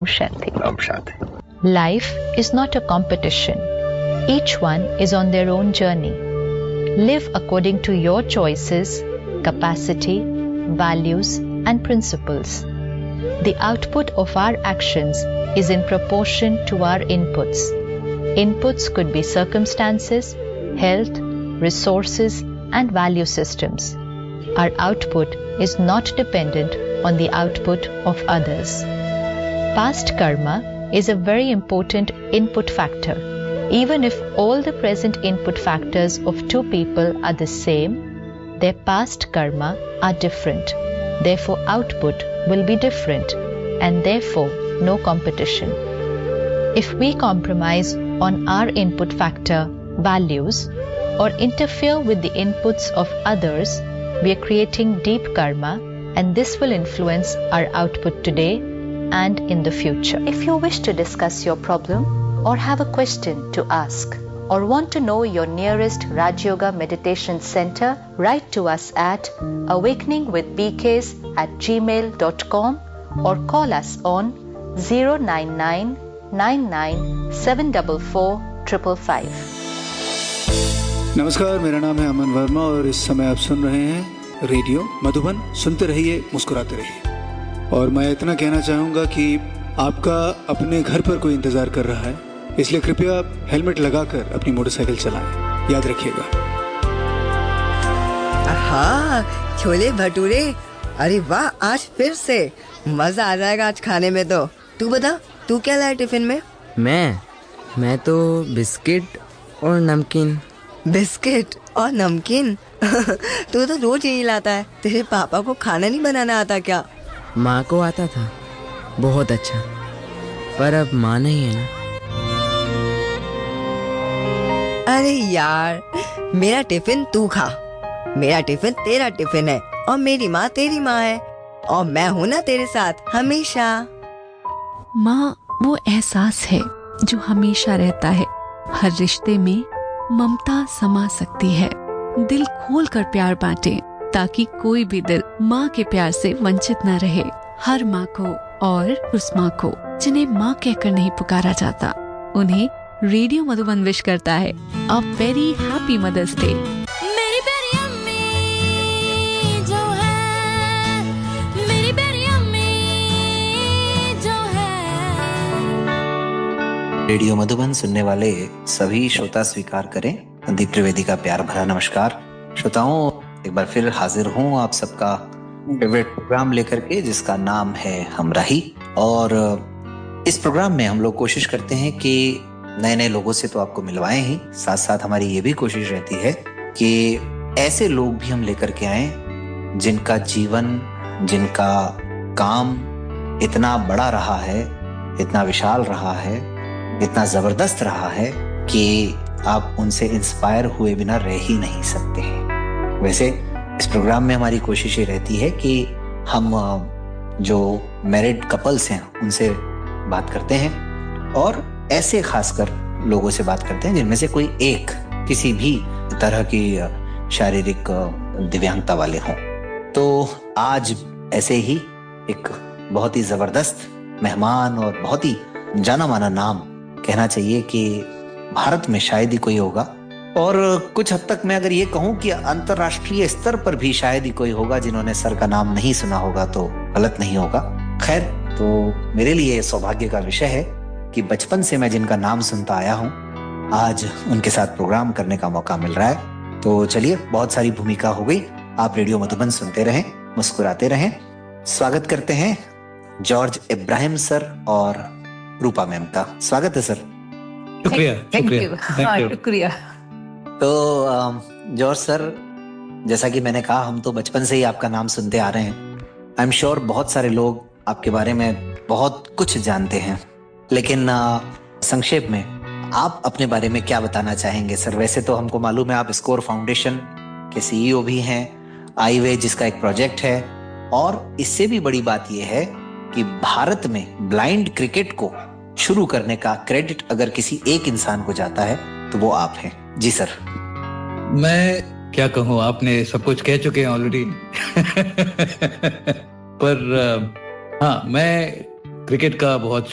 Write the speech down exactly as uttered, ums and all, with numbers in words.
Shanti. Om Shanti. Life is not a competition. Each one is on their own journey. Live according to your choices, capacity, values, and principles. The output of our actions is in proportion to our inputs. Inputs could be circumstances, health, resources, and value systems. Our output is not dependent on the output of others. Past karma is a very important input factor. Even if all the present input factors of two people are the same, their past karma are different. Therefore, output will be different, and therefore, no competition. If we compromise on our input factor, values, or interfere with the inputs of others, we are creating deep karma, and this will influence our output today and in the future. If you wish to discuss your problem or have a question to ask or want to know your nearest Raj Yoga Meditation Center, write to us at awakening with b k s at gmail dot com or call us on zero nine nine nine nine seven four four five five five. नमस्कार, मेरा नाम है अमन वर्मा और इस समय आप सुन रहे हैं रेडियो मधुबन। सुनते रहिए, मुस्कुराते रहिए। और मैं इतना कहना चाहूँगा कि आपका अपने घर पर कोई इंतज़ार कर रहा है, इसलिए कृपया हेलमेट लगाकर अपनी मोटरसाइकिल चलाएं। याद रखिएगा। हाँ, छोले भटूरे, अरे वाह, आज फिर से मजा आ जाएगा आज खाने में। तो तू बता, तू क्या लाया टिफिन में? मैं मैं तो बिस्किट और नमकीन। बिस्किट और नमकीन? तू तो रोज यही लाता है। तेरे पापा को खाना नहीं बनाना आता क्या? माँ को आता था, बहुत अच्छा, पर अब माँ नहीं है ना। अरे यार, मेरा टिफिन तू खा, मेरा टिफिन तेरा टिफिन है, और मेरी माँ तेरी माँ है, और मैं हूँ ना तेरे साथ हमेशा। माँ वो एहसास है जो हमेशा रहता है। हर रिश्ते में ममता समा सकती है। दिल खोल कर प्यार बांटे ताकि कोई भी दिल माँ के प्यार से वंचित न रहे। हर माँ को और उस माँ को जिन्हें माँ कहकर नहीं पुकारा जाता, उन्हें रेडियो मधुबन विश करता है a very happy mother's day. मेरी प्यारी अम्मी जो है, मेरी प्यारी अम्मी जो है। रेडियो मधुबन सुनने वाले सभी श्रोता स्वीकार करें दीप त्रिवेदी का प्यार भरा नमस्कार। श्रोताओं, एक बार फिर हाजिर हूँ आप सबका फेवरेट प्रोग्राम लेकर के, जिसका नाम है हमराही। और इस प्रोग्राम में हम लोग कोशिश करते हैं कि नए नए लोगों से तो आपको मिलवाएं ही, साथ साथ हमारी ये भी कोशिश रहती है कि ऐसे लोग भी हम लेकर के आएं जिनका जीवन, जिनका काम इतना बड़ा रहा है, इतना विशाल रहा है, इतना जबरदस्त रहा है कि आप उनसे इंस्पायर हुए बिना रह ही नहीं सकते हैं। वैसे इस प्रोग्राम में हमारी कोशिश ये रहती है कि हम जो मैरिड कपल्स हैं उनसे बात करते हैं और ऐसे खासकर लोगों से बात करते हैं जिनमें से कोई एक किसी भी तरह की शारीरिक दिव्यांगता वाले हों। तो आज ऐसे ही एक बहुत ही जबरदस्त मेहमान और बहुत ही जाना माना नाम कहना चाहिए कि भारत में शायद ही कोई होगा, और कुछ हद तक मैं अगर ये कहूं कि अंतर्राष्ट्रीय स्तर पर भी शायद ही कोई होगा जिन्होंने सर का नाम नहीं सुना होगा तो गलत नहीं होगा। खैर, तो मेरे लिए सौभाग्य का विषय है कि बचपन से मैं जिनका नाम सुनता आया हूं, आज उनके साथ प्रोग्राम करने का मौका मिल रहा है। तो चलिए, बहुत सारी भूमिका हो गई। आप रेडियो मधुबन सुनते रहें, मुस्कुराते रहें। स्वागत करते हैं जॉर्ज इब्राहिम सर और रूपा मैम का। स्वागत है सर। शुक्रिया, थैंक यू, शुक्रिया। तो जॉर्ज सर, जैसा कि मैंने कहा, हम तो बचपन से ही आपका नाम सुनते आ रहे हैं। आई एम श्योर बहुत सारे लोग आपके बारे में बहुत कुछ जानते हैं, लेकिन संक्षेप में आप अपने बारे में क्या बताना चाहेंगे सर? वैसे तो हमको मालूम है आप स्कोर फाउंडेशन के सीईओ भी हैं, आई वे जिसका एक प्रोजेक्ट है, और इससे भी बड़ी बात यह है कि भारत में ब्लाइंड क्रिकेट को शुरू करने का क्रेडिट अगर किसी एक इंसान को जाता है तो वो आप हैं। जी सर। मैं क्या कहूँ, आपने सब कुछ कह चुके हैं ऑलरेडी। पर हाँ, मैं क्रिकेट का बहुत